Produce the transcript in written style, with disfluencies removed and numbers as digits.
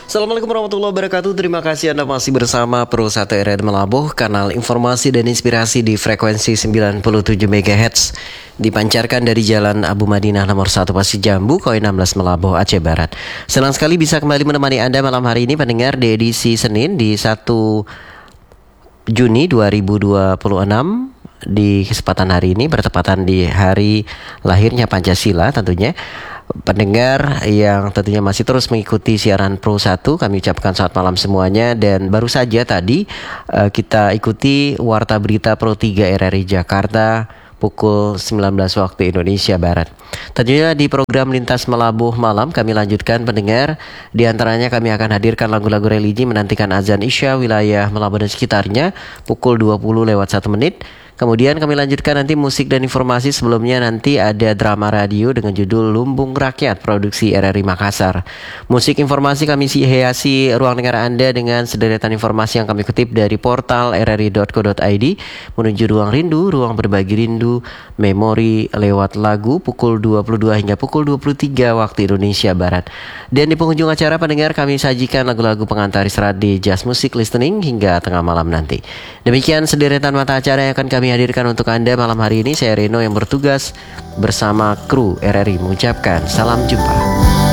Assalamualaikum warahmatullahi wabarakatuh. Terima kasih Anda masih bersama Pro 1 RRI Melabuh, kanal informasi dan inspirasi di frekuensi 97 MHz, dipancarkan dari Jalan Abu Madinah nomor 1 Pasir Jambu, Koi 16 Melabuh, Aceh Barat. Senang sekali bisa kembali menemani Anda malam hari ini pendengar di edisi Senin di 1 Juni 2026. Di kesempatan hari ini bertepatan di hari lahirnya Pancasila tentunya. Pendengar yang tentunya masih terus mengikuti siaran Pro 1, kami ucapkan selamat malam semuanya. Dan baru saja tadi kita ikuti Warta Berita Pro 3 RRI Jakarta pukul 19 waktu Indonesia Barat. Tentunya di program Lintas Melabuh Malam kami lanjutkan pendengar. Di antaranya kami akan hadirkan lagu-lagu religi menantikan azan Isya wilayah Melabuh dan sekitarnya pukul 20:01. Kemudian kami lanjutkan nanti musik dan informasi. Sebelumnya nanti ada drama radio dengan judul Lumbung Rakyat produksi RRI Makassar. Musik informasi kami hiasi ruang dengar Anda dengan sederetan informasi yang kami kutip dari portal rri.co.id menuju ruang rindu, ruang berbagi rindu, memori lewat lagu pukul 22 hingga pukul 23 waktu Indonesia Barat. Dan di penghujung acara pendengar kami sajikan lagu-lagu pengantar istirahat di Just Music Listening hingga tengah malam nanti. Demikian sederetan mata acara yang akan kami hadirkan untuk Anda malam hari ini. Saya Reno yang bertugas bersama kru RRI mengucapkan salam jumpa.